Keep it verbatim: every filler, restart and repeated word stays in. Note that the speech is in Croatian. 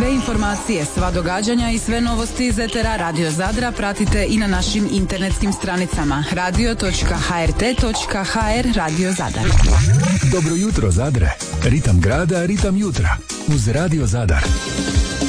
Sve informacije, sva događanja i sve novosti iz etera Radio Zadra pratite i na našim internetskim stranicama radio točka h r t točka h r Radio Zadar. Dobro jutro Zadre, ritam grada, ritam jutra uz Radio Zadar.